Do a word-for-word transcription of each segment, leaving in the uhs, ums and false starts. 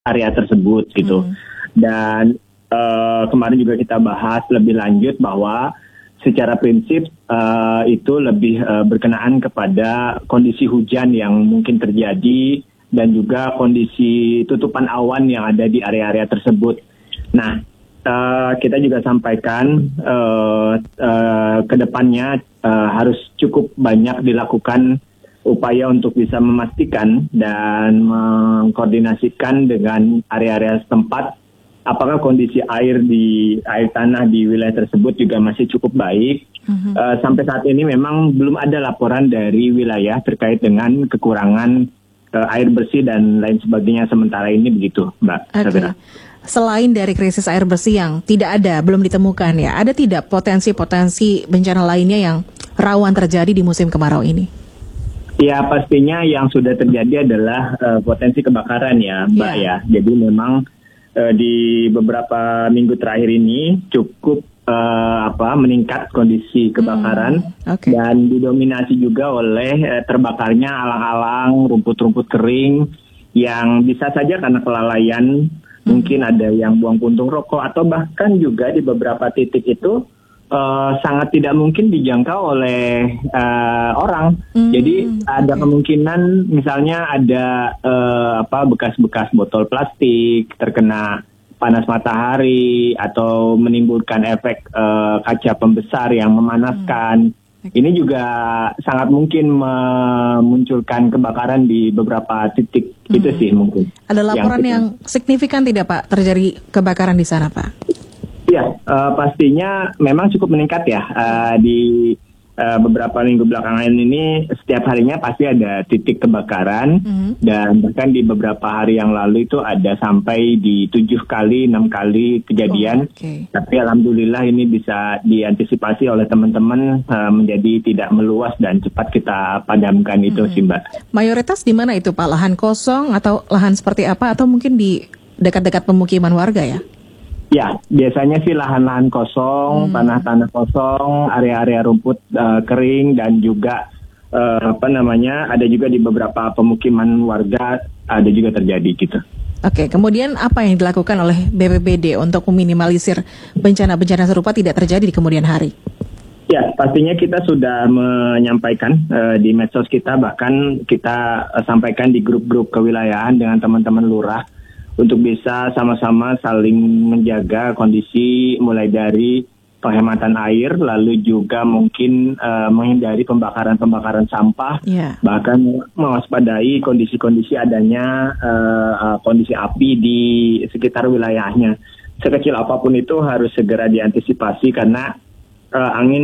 area tersebut gitu. Hmm. Dan uh, kemarin juga kita bahas lebih lanjut bahwa secara prinsip uh, itu lebih uh, berkenaan kepada kondisi hujan yang mungkin terjadi dan juga kondisi tutupan awan yang ada di area-area tersebut. Nah, uh, kita juga sampaikan uh, uh, ke depannya uh, harus cukup banyak dilakukan upaya untuk bisa memastikan dan mengkoordinasikan dengan area-area setempat apakah kondisi air di air tanah di wilayah tersebut juga masih cukup baik. Uh-huh. Uh, sampai saat ini memang belum ada laporan dari wilayah terkait dengan kekurangan uh, air bersih dan lain sebagainya sementara ini begitu, Mbak. Okay. Selain dari krisis air bersih yang tidak ada, belum ditemukan ya, ada tidak potensi-potensi bencana lainnya yang rawan terjadi di musim kemarau ini? Ya, pastinya yang sudah terjadi adalah uh, potensi kebakaran ya, Mbak yeah. ya. Jadi memang uh, di beberapa minggu terakhir ini cukup uh, apa meningkat kondisi kebakaran hmm, okay. dan didominasi juga oleh uh, terbakarnya alang-alang, rumput-rumput kering yang bisa saja karena kelalaian, hmm. mungkin ada yang buang puntung rokok atau bahkan juga di beberapa titik itu Uh, sangat tidak mungkin dijangkau oleh uh, orang. Mm, Jadi ada okay. kemungkinan misalnya ada uh, apa bekas-bekas botol plastik terkena panas matahari atau menimbulkan efek uh, kaca pembesar yang memanaskan. Mm. Okay. Ini juga sangat mungkin memunculkan kebakaran di beberapa titik. Mm. Itu sih mungkin. Ada laporan yang, yang signifikan tidak Pak terjadi kebakaran di sana Pak? Ya, uh, pastinya memang cukup meningkat ya uh, di uh, beberapa minggu belakangan ini. Setiap harinya pasti ada titik kebakaran mm-hmm. dan bahkan di beberapa hari yang lalu itu ada sampai di tujuh kali, enam kali kejadian. Oh, okay. Tapi alhamdulillah ini bisa diantisipasi oleh teman-teman uh, menjadi tidak meluas dan cepat kita padamkan itu mm-hmm. sih Mbak. Mayoritas di mana itu Pak? Lahan kosong atau lahan seperti apa? Atau mungkin di dekat-dekat pemukiman warga ya? Ya, biasanya sih lahan-lahan kosong, hmm. tanah-tanah kosong, area-area rumput uh, kering dan juga uh, apa namanya ada juga di beberapa pemukiman warga ada juga terjadi gitu. Oke, kemudian apa yang dilakukan oleh B P B D untuk meminimalisir bencana-bencana serupa tidak terjadi di kemudian hari? Ya, pastinya kita sudah menyampaikan uh, di medsos kita, bahkan kita uh, sampaikan di grup-grup kewilayahan dengan teman-teman lurah untuk bisa sama-sama saling menjaga kondisi mulai dari penghematan air, lalu juga mungkin uh, menghindari pembakaran-pembakaran sampah, yeah. bahkan mewaspadai kondisi-kondisi adanya uh, uh, kondisi api di sekitar wilayahnya. Sekecil apapun itu harus segera diantisipasi karena uh, angin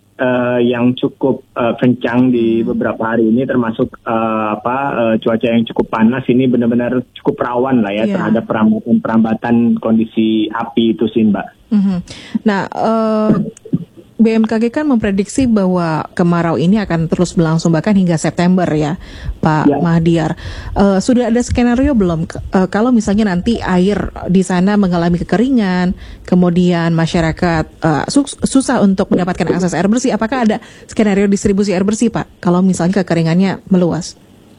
Uh, yang cukup uh, kencang di beberapa hari ini, termasuk uh, apa uh, cuaca yang cukup panas ini benar-benar cukup rawan lah ya yeah. terhadap perambatan-perambatan kondisi api itu sih Mbak. Mm-hmm. Nah, uh, B M K G kan memprediksi bahwa kemarau ini akan terus berlangsung bahkan hingga September ya, Pak ya. Mahdiar. Uh, sudah ada skenario belum uh, kalau misalnya nanti air di sana mengalami kekeringan, kemudian masyarakat uh, sus- susah untuk mendapatkan akses air bersih, apakah ada skenario distribusi air bersih, Pak, kalau misalnya kekeringannya meluas?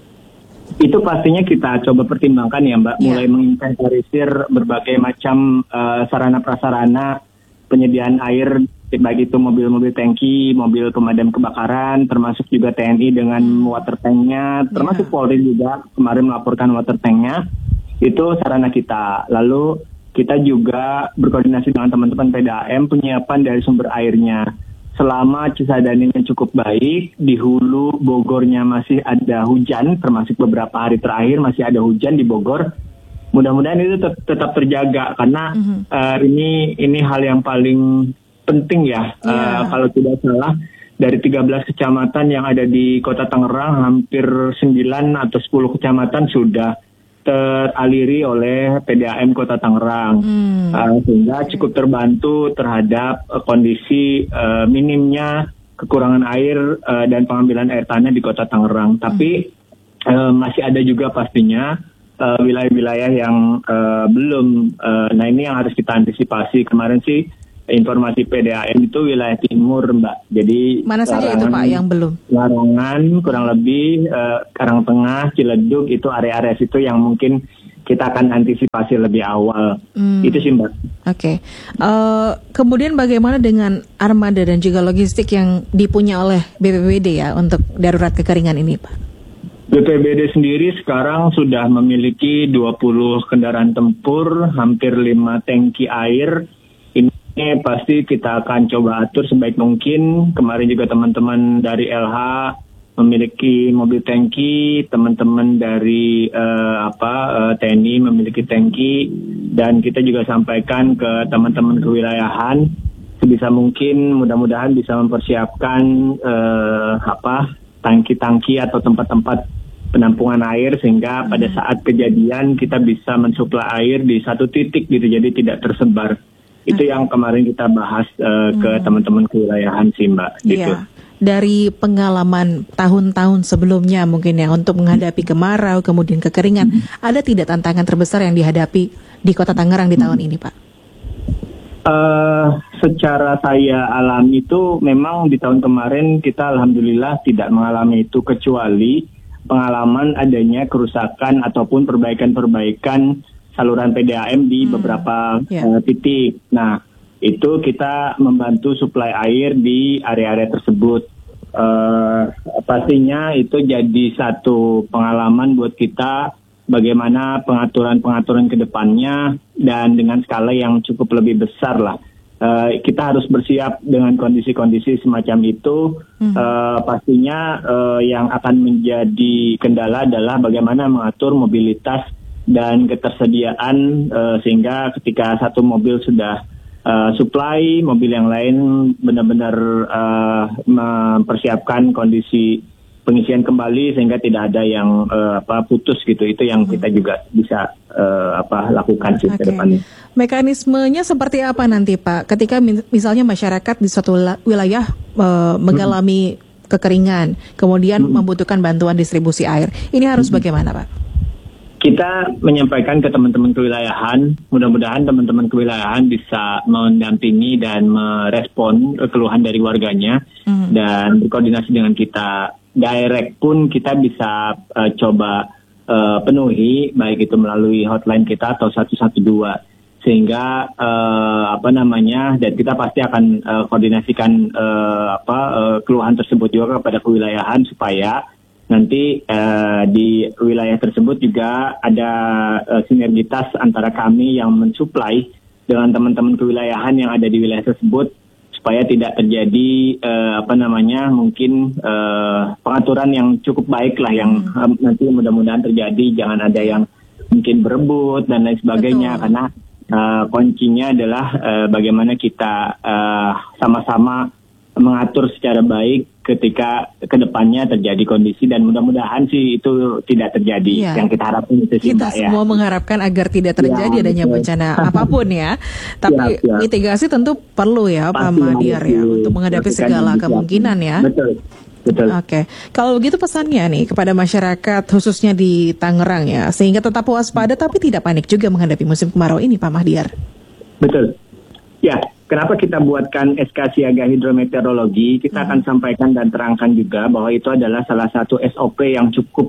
Itu pastinya kita coba pertimbangkan ya Mbak, ya. Mulai menginventarisir berbagai macam uh, sarana prasarana penyediaan air, baik itu mobil-mobil tangki, mobil pemadam kebakaran, termasuk juga T N I dengan water tank-nya, termasuk yeah. Polri juga kemarin melaporkan water tank-nya. Itu sarana kita. Lalu kita juga berkoordinasi dengan teman-teman P D A M penyiapan dari sumber airnya. Selama Cisadane cukup baik, di hulu Bogornya masih ada hujan, termasuk beberapa hari terakhir masih ada hujan di Bogor. Mudah-mudahan itu tetap, tetap terjaga karena mm-hmm. uh, ini ini hal yang paling penting ya. Yeah. Uh, kalau tidak salah dari tiga belas kecamatan yang ada di Kota Tangerang, hampir sembilan atau sepuluh kecamatan sudah teraliri oleh P D A M Kota Tangerang. Mm. Uh, sehingga cukup terbantu terhadap uh, kondisi uh, minimnya kekurangan air uh, dan pengambilan air tanah di Kota Tangerang. Mm. Tapi uh, masih ada juga pastinya Uh, wilayah-wilayah yang uh, belum, uh, nah ini yang harus kita antisipasi. Kemarin sih informasi P D A M itu wilayah timur Mbak, jadi mana saja itu Pak yang belum? Larangan kurang lebih, uh, Karangtengah, Ciledug itu area-area situ yang mungkin kita akan antisipasi lebih awal. Hmm. Itu sih Mbak. Oke. Okay. Uh, kemudian bagaimana dengan armada dan juga logistik yang dipunya oleh B P B D ya untuk darurat kekeringan ini Pak? B P B D sendiri sekarang sudah memiliki dua puluh kendaraan tempur, hampir lima tangki air. Ini pasti kita akan coba atur sebaik mungkin. Kemarin juga teman-teman dari L H memiliki mobil tangki, teman-teman dari uh, apa uh, T N I memiliki tangki, dan kita juga sampaikan ke teman-teman kewilayahan sebisa mungkin mudah-mudahan bisa mempersiapkan uh, apa tangki-tangki atau tempat-tempat penampungan air sehingga pada saat kejadian kita bisa mensuplai air di satu titik gitu, jadi tidak tersebar. Itu yang kemarin kita bahas uh, ke hmm. teman-teman kewilayahan sih Mbak. Gitu. Yeah. Dari pengalaman tahun-tahun sebelumnya mungkin ya untuk menghadapi kemarau kemudian kekeringan, hmm. ada tidak tantangan terbesar yang dihadapi di Kota Tangerang di tahun ini Pak? Uh, secara saya alami itu memang di tahun kemarin kita alhamdulillah tidak mengalami itu, kecuali pengalaman adanya kerusakan ataupun perbaikan-perbaikan saluran P D A M di hmm. beberapa yeah. uh, titik. Nah, itu kita membantu suplai air di area-area tersebut. Uh, pastinya itu jadi satu pengalaman buat kita bagaimana pengaturan-pengaturan ke depannya dan dengan skala yang cukup lebih besar lah. Uh, kita harus bersiap dengan kondisi-kondisi semacam itu. Hmm. Uh, pastinya uh, yang akan menjadi kendala adalah bagaimana mengatur mobilitas dan ketersediaan uh, sehingga ketika satu mobil sudah Uh, supply, mobil yang lain benar-benar uh, mempersiapkan kondisi pengisian kembali sehingga tidak ada yang uh, apa putus gitu. Itu yang kita juga bisa uh, apa lakukan sih okay. ke depannya. Mekanismenya seperti apa nanti Pak? Ketika misalnya masyarakat di suatu wilayah uh, mengalami hmm. kekeringan, kemudian hmm. membutuhkan bantuan distribusi air, ini harus hmm. bagaimana Pak? Kita menyampaikan ke teman-teman kewilayahan, mudah-mudahan teman-teman kewilayahan bisa mendampingi dan merespon keluhan dari warganya mm-hmm. dan berkoordinasi dengan kita. Direct pun kita bisa uh, coba uh, penuhi, baik itu melalui hotline kita atau satu satu dua. Sehingga uh, apa namanya, dan kita pasti akan uh, koordinasikan uh, apa uh, keluhan tersebut juga kepada kewilayahan supaya nanti uh, di wilayah tersebut juga ada uh, sinergitas antara kami yang mensuplai dengan teman-teman kewilayahan yang ada di wilayah tersebut supaya tidak terjadi uh, apa namanya mungkin uh, pengaturan yang cukup baik lah yang uh, nanti mudah-mudahan terjadi, jangan ada yang mungkin berebut dan lain sebagainya. Betul. Karena uh, kuncinya adalah uh, bagaimana kita uh, sama-sama mengatur secara baik ketika kedepannya terjadi kondisi, dan mudah-mudahan sih itu tidak terjadi. Ya. Yang kita harapkan itu sih kita Mbak, semua ya. mengharapkan agar tidak terjadi ya, adanya betul. bencana apapun ya. Tapi ya, ya. mitigasi tentu perlu ya Pak Mahdiar ya untuk menghadapi segala kemungkinan ya. Betul. Betul. Oke, kalau begitu pesannya nih kepada masyarakat khususnya di Tangerang ya, sehingga tetap waspada tapi tidak panik juga menghadapi musim kemarau ini Pak Mahdiar. Betul. Ya, kenapa kita buatkan S K Siaga Hidrometeorologi? Kita hmm. akan sampaikan dan terangkan juga bahwa itu adalah salah satu S O P yang cukup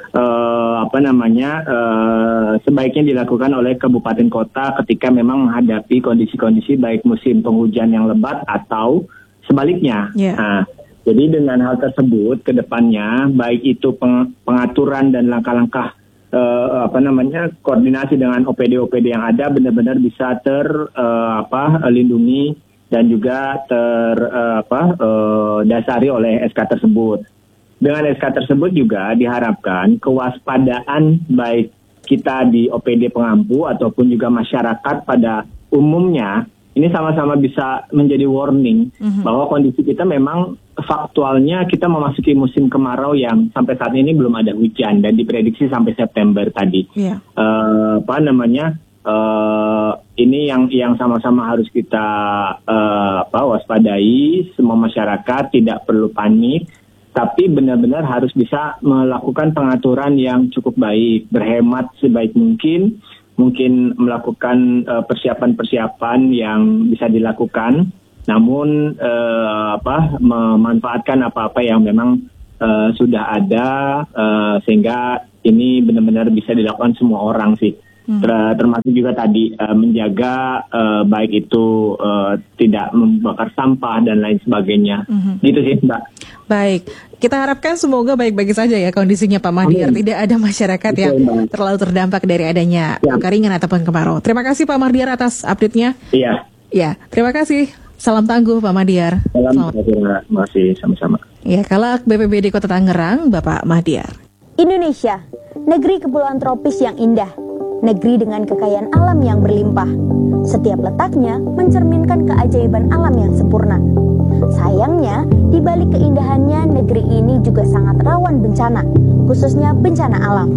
uh, apa namanya uh, sebaiknya dilakukan oleh kabupaten kota ketika memang menghadapi kondisi-kondisi baik musim penghujan yang lebat atau sebaliknya. Yeah. Nah, jadi dengan hal tersebut ke depannya baik itu peng- pengaturan dan langkah-langkah Uh, apa namanya koordinasi dengan O P D O P D yang ada benar-benar bisa ter uh, apa lindungi dan juga ter uh, apa uh, dasari oleh S K tersebut. Dengan S K tersebut juga diharapkan kewaspadaan baik kita di O P D pengampu ataupun juga masyarakat pada umumnya ini sama-sama bisa menjadi warning mm-hmm. bahwa kondisi kita memang faktualnya kita memasuki musim kemarau yang sampai saat ini belum ada hujan dan diprediksi sampai September tadi. Yeah. Uh, apa namanya? Uh, ini yang yang sama-sama harus kita uh, apa waspadai. Semua masyarakat tidak perlu panik, tapi benar-benar harus bisa melakukan pengaturan yang cukup baik, berhemat sebaik mungkin. Mungkin melakukan uh, persiapan-persiapan yang bisa dilakukan, namun uh, apa memanfaatkan apa-apa yang memang uh, sudah ada uh, sehingga ini benar-benar bisa dilakukan semua orang sih. Hmm. Ter- termasuk juga tadi uh, menjaga uh, baik itu uh, tidak membakar sampah dan lain sebagainya. Hmm. Gitu sih, Mbak. Baik, kita harapkan semoga baik-baik saja ya kondisinya Pak Mahdiar. Amin. Tidak ada masyarakat Betul, yang Mbak. terlalu terdampak dari adanya ya. keringan ataupun kemarau. Terima kasih Pak Mahdiar atas update-nya. Iya. Ya, terima kasih. Salam tangguh Pak Mahdiar. Salam, terima kasih sama-sama. Ya, Kalak B P B D Kota Tangerang, Bapak Mahdiar. Indonesia, negeri kepulauan tropis yang indah. Negeri dengan kekayaan alam yang berlimpah. Setiap letaknya mencerminkan keajaiban alam yang sempurna. Sayangnya, di balik keindahannya, negeri ini juga sangat rawan bencana, khususnya bencana alam.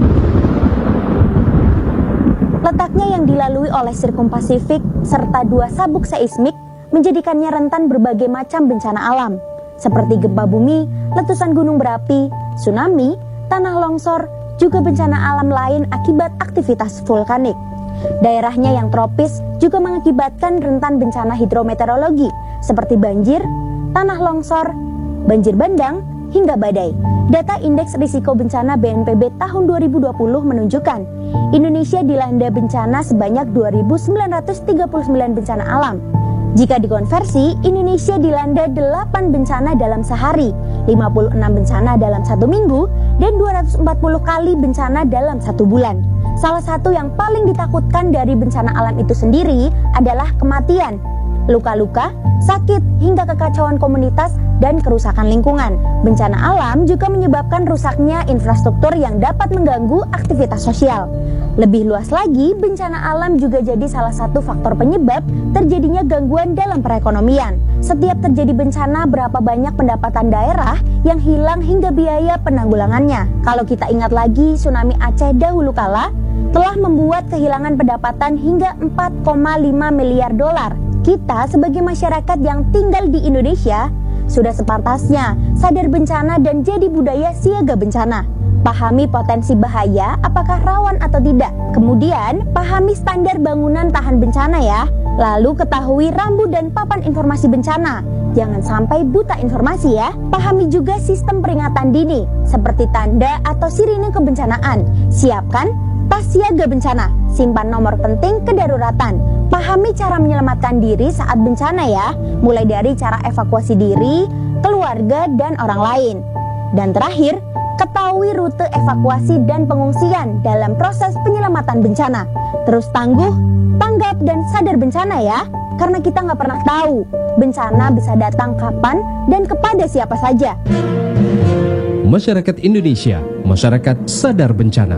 Letaknya yang dilalui oleh Sirkum Pasifik serta dua sabuk seismik menjadikannya rentan berbagai macam bencana alam, seperti gempa bumi, letusan gunung berapi, tsunami, tanah longsor, juga bencana alam lain akibat aktivitas vulkanik. Daerahnya yang tropis juga mengakibatkan rentan bencana hidrometeorologi seperti banjir, tanah longsor, banjir bandang, hingga badai. Data Indeks Risiko Bencana B N P B tahun dua ribu dua puluh menunjukkan Indonesia dilanda bencana sebanyak dua ribu sembilan ratus tiga puluh sembilan bencana alam. Jika dikonversi, Indonesia dilanda delapan bencana dalam sehari, lima puluh enam bencana dalam satu minggu, dan dua ratus empat puluh kali bencana dalam satu bulan. Salah satu yang paling ditakutkan dari bencana alam itu sendiri adalah kematian, luka-luka, sakit, hingga kekacauan komunitas dan kerusakan lingkungan. Bencana alam juga menyebabkan rusaknya infrastruktur yang dapat mengganggu aktivitas sosial. Lebih luas lagi, bencana alam juga jadi salah satu faktor penyebab terjadinya gangguan dalam perekonomian. Setiap terjadi bencana, berapa banyak pendapatan daerah yang hilang hingga biaya penanggulangannya. Kalau kita ingat lagi, tsunami Aceh dahulu kala telah membuat kehilangan pendapatan hingga empat koma lima miliar dolar. Kita sebagai masyarakat yang tinggal di Indonesia sudah sepantasnya sadar bencana dan jadi budaya siaga bencana. Pahami potensi bahaya, apakah rawan atau tidak. Kemudian, pahami standar bangunan tahan bencana ya. Lalu ketahui rambu dan papan informasi bencana. Jangan sampai buta informasi ya. Pahami juga sistem peringatan dini, seperti tanda atau sirine kebencanaan. Siapkan tas siaga bencana. Simpan nomor penting kedaruratan. Pahami cara menyelamatkan diri saat bencana ya. Mulai dari cara evakuasi diri, keluarga, dan orang lain. Dan terakhir, ketahui rute evakuasi dan pengungsian dalam proses penyelamatan bencana. Terus tangguh, tanggap, dan sadar bencana ya. Karena kita nggak pernah tahu bencana bisa datang kapan dan kepada siapa saja. Masyarakat Indonesia, masyarakat sadar bencana.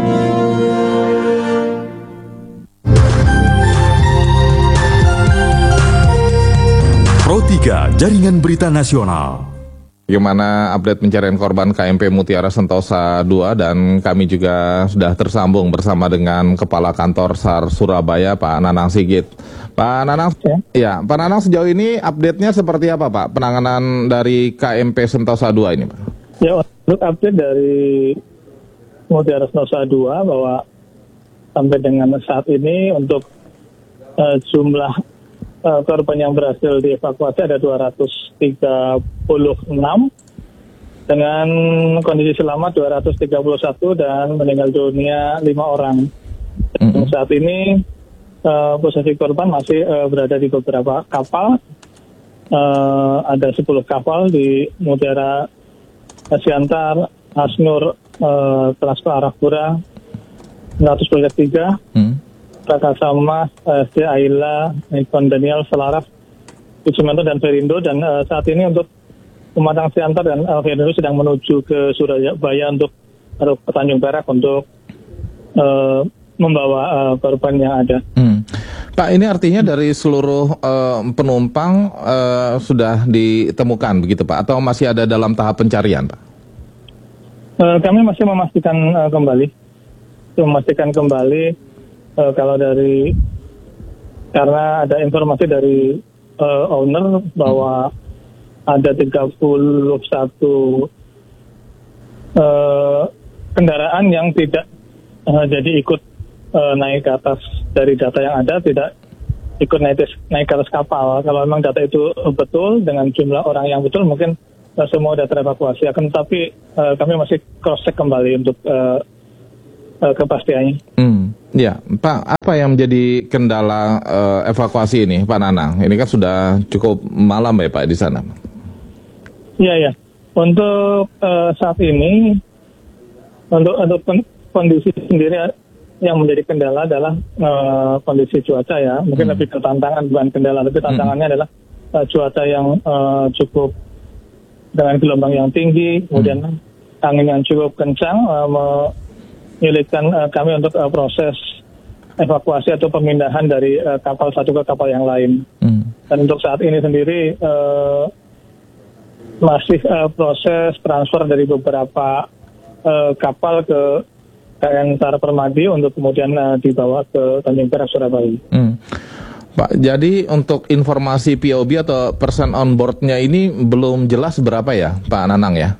Pro tiga, Jaringan Berita Nasional. Bagaimana update pencarian korban K M P Mutiara Sentosa dua, dan kami juga sudah tersambung bersama dengan Kepala Kantor SAR Surabaya, Pak Nanang Sigit. Pak Nanang, ya, ya Pak Nanang, sejauh ini update-nya seperti apa Pak, penanganan dari K M P Sentosa dua ini Pak? Ya, untuk update dari Mutiara Sentosa dua bahwa sampai dengan saat ini untuk uh, jumlah Uh, korban yang berhasil dievakuasi ada dua ratus tiga puluh enam dengan kondisi selamat dua ratus tiga puluh satu dan meninggal dunia lima orang. Mm-hmm. Saat ini uh, posisi korban masih uh, berada di beberapa kapal. Uh, ada sepuluh kapal di Mutiara Siantar, Asnur, uh, Transko Arafura, seratus Proyek tiga. Mm-hmm. Prakasa Mas, S D Aila, Nikon Daniel, Selaraf, Kusumanto, dan Verindo. Dan uh, saat ini untuk Pematang Siantar dan uh, Verindo sedang menuju ke Surabaya untuk uh, ke Tanjung Perak untuk uh, membawa uh, korban yang ada. Hmm. Pak, ini artinya dari seluruh uh, penumpang uh, sudah ditemukan begitu Pak? Atau masih ada dalam tahap pencarian Pak? Uh, kami masih memastikan uh, kembali, memastikan kembali. Uh, kalau dari karena ada informasi dari uh, owner bahwa ada tiga puluh satu uh, kendaraan yang tidak uh, jadi ikut uh, naik ke atas dari data yang ada, tidak ikut naik, naik ke atas kapal. Kalau memang data itu betul dengan jumlah orang yang betul, mungkin uh, semua sudah terevakuasi. Akan tetapi uh, kami masih cross check kembali untuk uh, uh, kepastiannya. Hmm. Ya, Pak, apa yang menjadi kendala uh, evakuasi ini, Pak Nanang? Ini kan sudah cukup malam ya, Pak, di sana. Iya, ya. Untuk uh, saat ini, untuk untuk kondisi sendiri yang menjadi kendala adalah uh, kondisi cuaca ya. Mungkin hmm. lebih ke tantangan, bukan kendala, tapi tantangannya hmm. adalah uh, cuaca yang uh, cukup dengan gelombang yang tinggi, kemudian hmm. angin yang cukup kencang, uh, menyulitkan uh, kami untuk uh, proses evakuasi atau pemindahan dari uh, kapal satu ke kapal yang lain. Hmm. Dan untuk saat ini sendiri uh, masih uh, proses transfer dari beberapa uh, kapal ke K N Sar Permadi untuk kemudian uh, dibawa ke Tanjung Perak, Surabaya. Hmm. Pak, jadi untuk informasi P O B atau person on board-nya ini belum jelas berapa ya, Pak Nanang ya?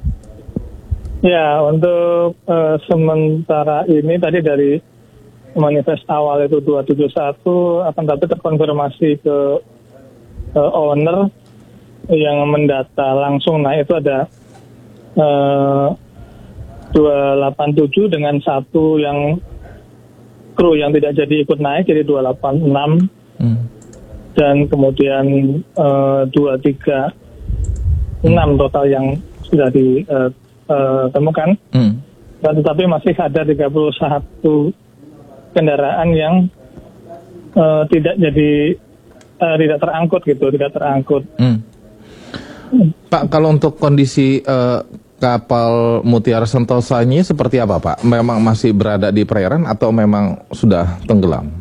Ya, untuk uh, sementara ini tadi dari manifest awal itu dua tujuh satu, akan tapi terkonfirmasi ke uh, owner yang mendata langsung. Nah, itu ada uh, dua delapan tujuh dengan satu yang kru yang tidak jadi ikut naik, jadi dua delapan enam. Hmm. Dan kemudian uh, dua tiga enam total yang sudah di uh, Uh, temukan, hmm. dan tetapi masih ada tiga puluh satu kendaraan yang uh, tidak jadi uh, tidak terangkut gitu, tidak terangkut. Hmm. Hmm. Pak, kalau untuk kondisi uh, kapal Mutiara Sentosa ini seperti apa, Pak? Memang masih berada di perairan atau memang sudah tenggelam?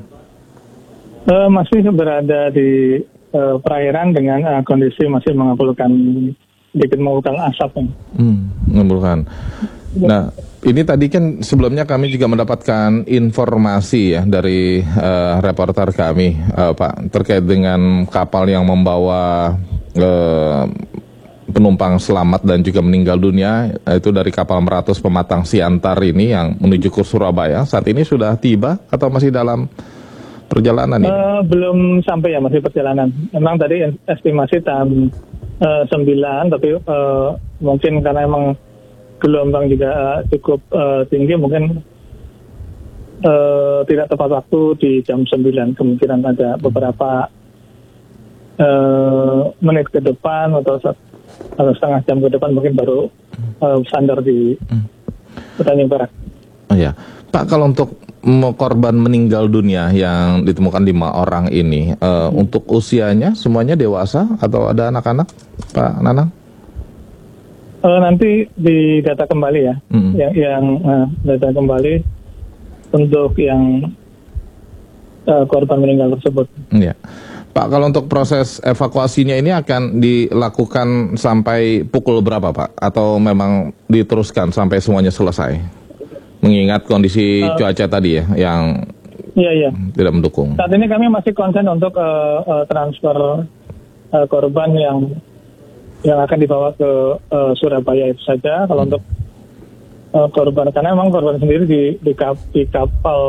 Uh, masih berada di uh, perairan dengan uh, kondisi masih mengepulkan sedikit mengepulkan asap. Hmm, mengepulkan. Nah, ini tadi kan sebelumnya kami juga mendapatkan informasi ya dari uh, reporter kami, uh, Pak, terkait dengan kapal yang membawa uh, penumpang selamat dan juga meninggal dunia, itu dari kapal Meratus Pematang Siantar ini yang menuju ke Surabaya. Saat ini sudah tiba atau masih dalam perjalanan ini? Uh, belum sampai ya, masih perjalanan. Memang tadi estimasi tam Uh, sembilan, tapi uh, mungkin karena emang gelombang juga uh, cukup uh, tinggi, mungkin uh, tidak tepat waktu di jam sembilan. Kemungkinan ada beberapa uh, menit ke depan atau, atau setengah jam ke depan mungkin baru uh, sandar di Tanjung Perak. Oh ya, Pak, kalau untuk korban meninggal dunia yang ditemukan lima orang ini, uh, hmm. untuk usianya semuanya dewasa atau ada anak-anak, Pak Nanang? Uh, nanti didata kembali ya, hmm. yang, yang uh, data kembali untuk yang uh, korban meninggal tersebut. Ya, Pak, kalau untuk proses evakuasinya ini akan dilakukan sampai pukul berapa, Pak? Atau memang diteruskan sampai semuanya selesai? Mengingat kondisi uh, cuaca tadi ya, yang iya, iya. tidak mendukung. Saat ini kami masih konsen untuk uh, uh, transfer uh, korban yang yang akan dibawa ke uh, Surabaya itu saja. Kalau hmm. untuk uh, korban, karena memang korban sendiri di di, kap, di kapal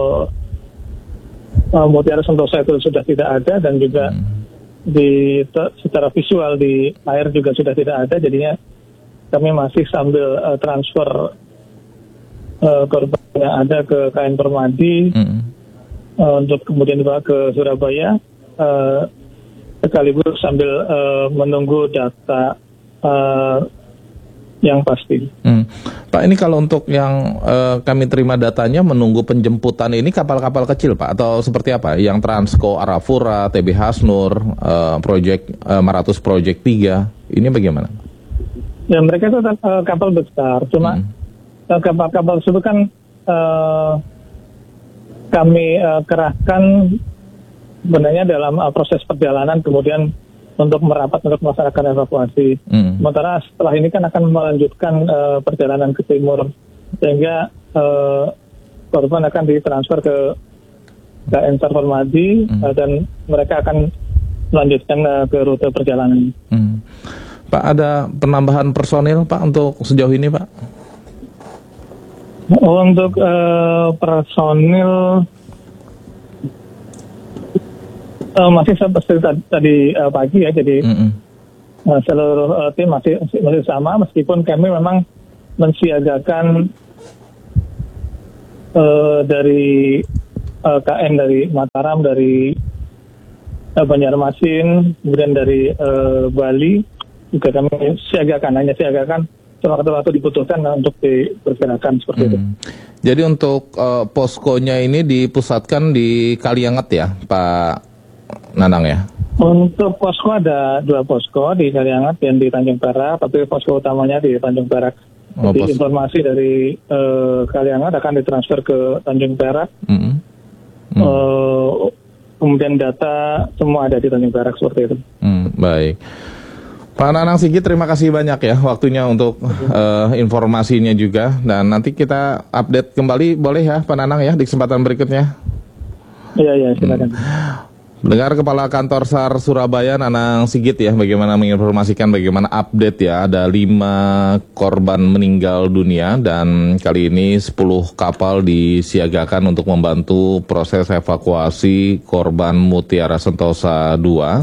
uh, Mutiara Sentosa itu sudah tidak ada, dan juga hmm. di te, secara visual di air juga sudah tidak ada. Jadinya kami masih sambil uh, transfer Uh, korban yang ada ke K N Permadi mm. uh, untuk kemudian dibawa ke Surabaya, uh, sekaligus sambil uh, menunggu data uh, yang pasti. Mm. Pak, ini kalau untuk yang uh, kami terima datanya menunggu penjemputan ini kapal-kapal kecil, Pak, atau seperti apa? Yang Transco, Arafura, T B Hasnur, uh, Project uh, Maratus Project tiga, ini bagaimana? Ya, mereka itu uh, kapal besar, cuma mm. kapal-kapal tersebut kan uh, kami uh, kerahkan sebenarnya dalam uh, proses perjalanan, kemudian untuk merapat untuk melaksanakan evakuasi. Mm. Sementara setelah ini kan akan melanjutkan uh, perjalanan ke timur, sehingga uh, korban akan ditransfer ke K N Sar Permadi mm. uh, dan mereka akan melanjutkan uh, ke rute perjalanan. Mm. Pak, ada penambahan personil, Pak, untuk sejauh ini, Pak? Untuk uh, personil uh, masih seperti tadi uh, pagi ya, jadi mm-hmm. uh, seluruh uh, tim masih masih sama, meskipun kami memang mensiagakan uh, dari uh, K M dari Mataram, dari uh, Banjarmasin, kemudian dari uh, Bali juga kami siagakan, hanya siagakan waktu-waktu dibutuhkan untuk diperkirakan seperti hmm. itu. Jadi untuk uh, poskonya ini dipusatkan di Kalianget ya, Pak Nanang ya? Untuk posko ada dua posko di Kalianget dan di Tanjung Perak, tapi posko utamanya di Tanjung Perak. Oh, Jadi informasi dari uh, Kalianget akan ditransfer ke Tanjung Perak. Mm-hmm. Mm. Uh, kemudian data semua ada di Tanjung Perak seperti itu. Mm, baik. Pak Nanang Sigit, terima kasih banyak ya waktunya untuk uh, informasinya juga. Dan nanti kita update kembali, boleh ya Pak Nanang ya di kesempatan berikutnya? Iya, iya, silakan. Hmm. Mendengar Kepala Kantor SAR Surabaya Nanang Sigit ya, bagaimana menginformasikan bagaimana update ya, ada lima korban meninggal dunia dan kali ini sepuluh kapal disiagakan untuk membantu proses evakuasi korban Mutiara Sentosa dua.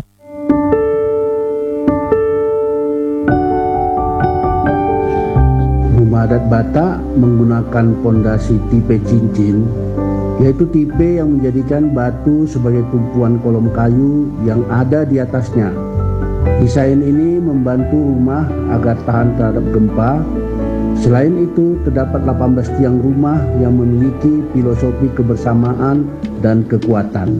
Rumah adat Batak menggunakan pondasi tipe cincin, yaitu tipe yang menjadikan batu sebagai tumpuan kolom kayu yang ada di atasnya. Desain ini membantu rumah agar tahan terhadap gempa. Selain itu, terdapat delapan belas tiang rumah yang memiliki filosofi kebersamaan dan kekuatan.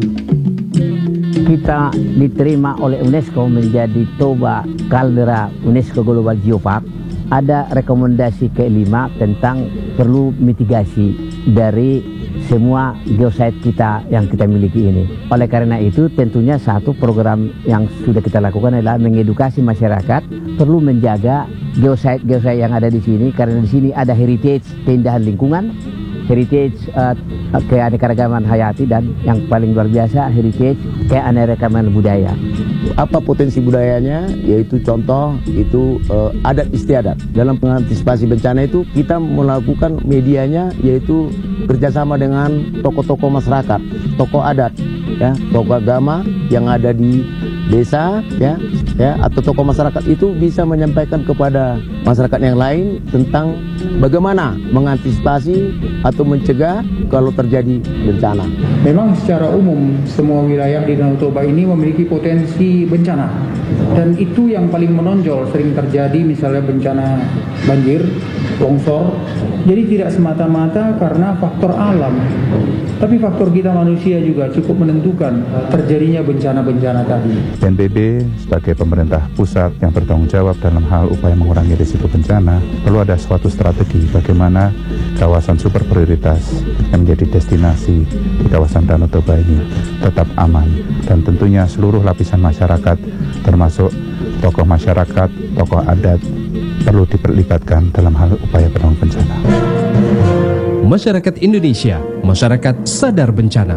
Kita diterima oleh UNESCO menjadi Toba Caldera UNESCO Global Geopark. Ada rekomendasi kelima tentang perlu mitigasi dari semua geosite kita yang kita miliki ini. Oleh karena itu tentunya satu program yang sudah kita lakukan adalah mengedukasi masyarakat perlu menjaga geosite-geosite yang ada di sini, karena di sini ada heritage keindahan lingkungan, heritage uh, keanekaragaman hayati, dan yang paling luar biasa heritage keanekaragaman budaya. Apa potensi budayanya? Yaitu contoh itu uh, adat istiadat. Dalam mengantisipasi bencana itu kita melakukan medianya yaitu kerjasama dengan tokoh-tokoh masyarakat, tokoh adat, ya, tokoh agama yang ada di desa, ya, ya, atau tokoh masyarakat itu bisa menyampaikan kepada masyarakat yang lain tentang bagaimana mengantisipasi atau mencegah kalau terjadi bencana. Memang secara umum semua wilayah di Danau Toba ini memiliki potensi bencana, dan itu yang paling menonjol sering terjadi, misalnya bencana banjir, longsor. Jadi tidak semata-mata karena faktor alam, tapi faktor kita manusia juga cukup menentukan terjadinya bencana-bencana tadi. B N P B sebagai pemerintah pusat yang bertanggung jawab dalam hal upaya mengurangi risiko bencana, perlu ada suatu strategi bagaimana kawasan super prioritas yang menjadi destinasi di kawasan Danau Toba ini tetap aman, dan tentunya seluruh lapisan masyarakat termasuk tokoh masyarakat, tokoh adat perlu diperlibatkan dalam hal upaya penanggulangan bencana. Masyarakat Indonesia, masyarakat sadar bencana.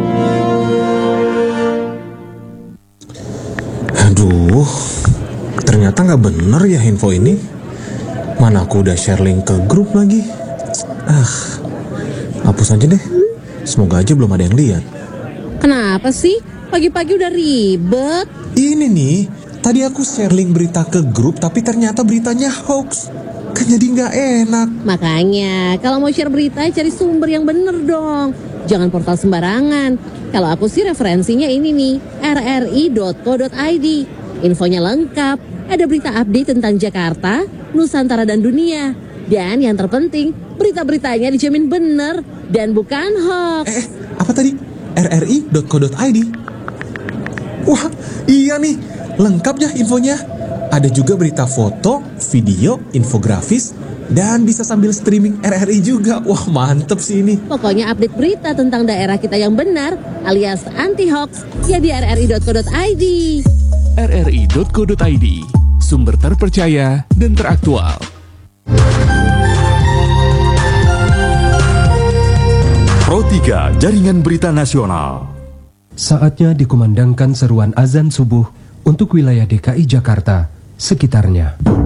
Aduh, ternyata nggak bener ya info ini. Mana aku udah share link ke grup lagi. Ah, hapus aja deh. Semoga aja belum ada yang lihat. Kenapa sih? Pagi-pagi udah ribet. Ini nih, tadi aku share link berita ke grup, tapi ternyata beritanya hoax. Kan jadi nggak enak. Makanya, kalau mau share berita, cari sumber yang bener dong. Jangan portal sembarangan. Kalau aku sih referensinya ini nih, r r i dot co dot i d. Infonya lengkap, ada berita update tentang Jakarta, Nusantara, dan dunia. Dan yang terpenting, berita-beritanya dijamin bener dan bukan hoax. Eh, apa tadi? r r i dot co dot i d. Wah, iya nih, lengkap ya infonya. Ada juga berita foto, video, infografis, dan bisa sambil streaming R R I juga. Wah, mantep sih ini. Pokoknya update berita tentang daerah kita yang benar, alias anti-hoax, ya di r r i dot co dot i d. r r i dot co dot i d, sumber terpercaya dan teraktual. Pro tiga Jaringan Berita Nasional. Saatnya dikumandangkan seruan azan subuh untuk wilayah D K I Jakarta sekitarnya.